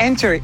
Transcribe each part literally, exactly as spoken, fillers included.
enter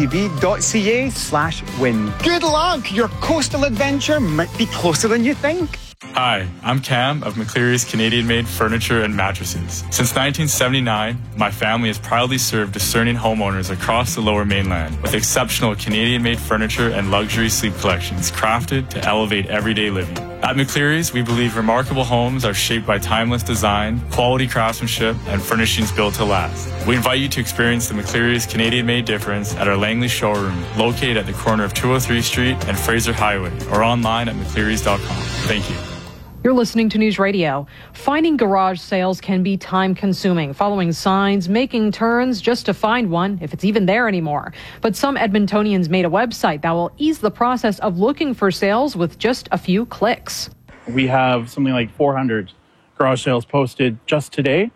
hgtv.ca slash win. Good luck! Your coastal adventure might be closer than you think. Hi, I'm Cam of McCleary's Canadian-made furniture and mattresses. Since nineteen seventy-nine, my family has proudly served discerning homeowners across the Lower Mainland with exceptional Canadian-made furniture and luxury sleep collections crafted to elevate everyday living. At McCleary's, we believe remarkable homes are shaped by timeless design, quality craftsmanship, and furnishings built to last. We invite you to experience the McCleary's Canadian-made difference at our Langley showroom, located at the corner of two oh three Street and Fraser Highway, or online at mcclearys dot com. Thank you. You're listening to News Radio. Finding garage sales can be time-consuming, following signs, making turns just to find one, if it's even there anymore. But some Edmontonians made a website that will ease the process of looking for sales with just a few clicks. We have something like four hundred garage sales posted just today,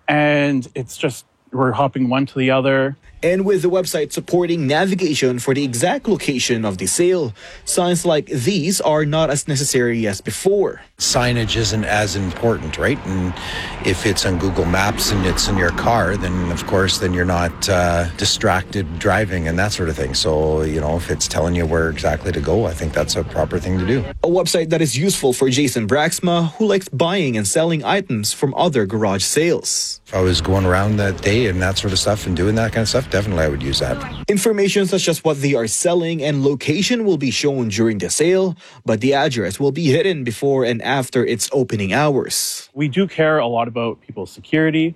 and it's just, we're hopping one to the other. And with the website supporting navigation for the exact location of the sale, signs like these are not as necessary as before. Signage isn't as important, right? And if it's on Google Maps and it's in your car, then of course, then you're not uh, distracted driving and that sort of thing. So, you know, if it's telling you where exactly to go, I think that's a proper thing to do. A website that is useful for Jason Braxma, who likes buying and selling items from other garage sales. If I was going around that day and that sort of stuff and doing that kind of stuff, definitely I would use that. Information such as what they are selling and location will be shown during the sale, but the address will be hidden before and after its opening hours. We do care a lot about people's security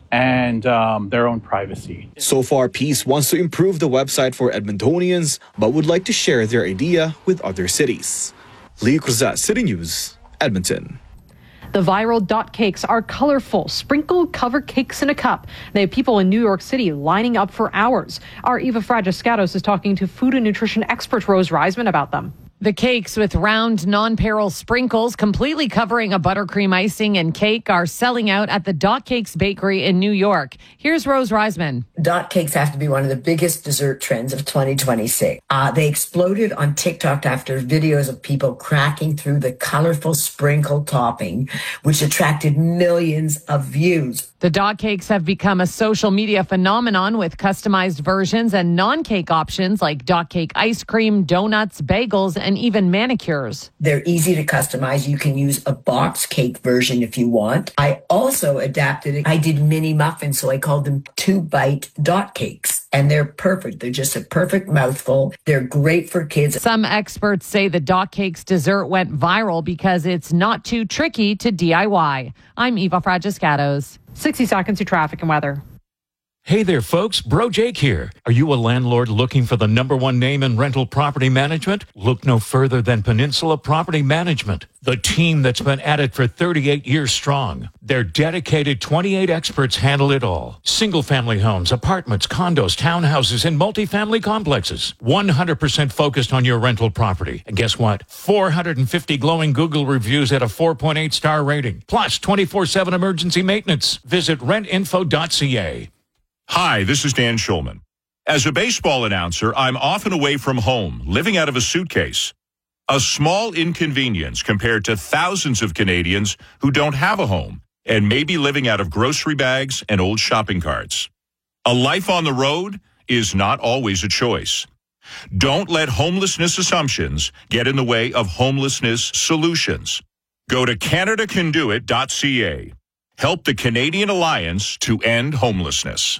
and um, their own privacy. So far, Peace wants to improve the website for Edmontonians, but would like to share their idea with other cities. Leo Cruzat, City News, Edmonton. The viral dot cakes are colorful, sprinkle cover cakes in a cup. They have people in New York City lining up for hours. Our Eva Fragiscatos is talking to food and nutrition expert Rose Reisman about them. The cakes with round, non-peril sprinkles completely covering a buttercream icing and cake are selling out at the Dot Cakes Bakery in New York. Here's Rose Reisman. Dot cakes have to be one of the biggest dessert trends of twenty twenty-six. Uh, they exploded on TikTok after videos of people cracking through the colorful sprinkle topping, which attracted millions of views. The dot cakes have become a social media phenomenon with customized versions and non-cake options like dot cake ice cream, donuts, bagels, and even manicures. They're easy to customize. You can use a box cake version if you want. I also adapted it. I did mini muffins, so I called them two-bite dot cakes. And they're perfect. They're just a perfect mouthful. They're great for kids. Some experts say the dot cakes dessert went viral because it's not too tricky to D I Y. I'm Eva Fragiscatos. sixty seconds to traffic and weather. Hey there, folks. Bro Jake here. Are you a landlord looking for the number one name in rental property management? Look no further than Peninsula Property Management, the team that's been at it for thirty-eight years strong. Their dedicated twenty-eight experts handle it all. Single-family homes, apartments, condos, townhouses, and multifamily complexes. one hundred percent focused on your rental property. And guess what? four hundred fifty glowing Google reviews at a four point eight star rating. Plus twenty-four seven emergency maintenance. Visit rent info dot c a. Hi, this is Dan Schulman. As a baseball announcer, I'm often away from home, living out of a suitcase. A small inconvenience compared to thousands of Canadians who don't have a home and may be living out of grocery bags and old shopping carts. A life on the road is not always a choice. Don't let homelessness assumptions get in the way of homelessness solutions. Go to canada can do it dot c a. Help the Canadian Alliance to End Homelessness.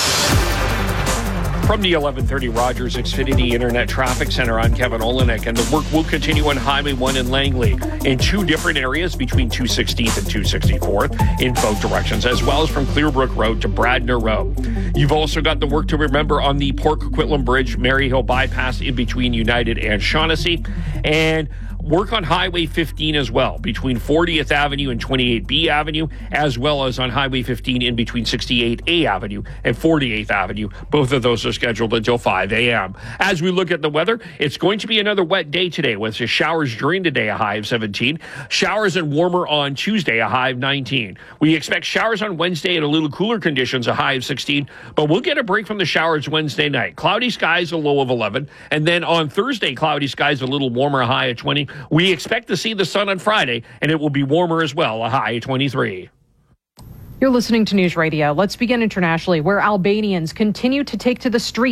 From the eleven thirty Rogers Xfinity Internet Traffic Center, I'm Kevin Olenek, and the work will continue on Highway one in Langley in two different areas between two sixteenth and two sixty-fourth in both directions, as well as from Clearbrook Road to Bradner Road. You've also got the work to remember on the Port Coquitlam Bridge, Maryhill Bypass in between United and Shaughnessy, and work on Highway fifteen as well, between fortieth Avenue and twenty-eight B Avenue, as well as on Highway fifteen in between sixty-eight A Avenue and forty-eighth Avenue. Both of those are scheduled until five a.m. As we look at the weather, it's going to be another wet day today with showers during the day, a high of seventeen. Showers and warmer on Tuesday, a high of nineteen. We expect showers on Wednesday and a little cooler conditions, a high of sixteen, but we'll get a break from the showers Wednesday night. Cloudy skies, a low of eleven, and then on Thursday, cloudy skies, a little warmer, a high of twenty. We expect to see the sun on Friday, and it will be warmer as well, a high of twenty-three. You're listening to News Radio. Let's begin internationally, where Albanians continue to take to the streets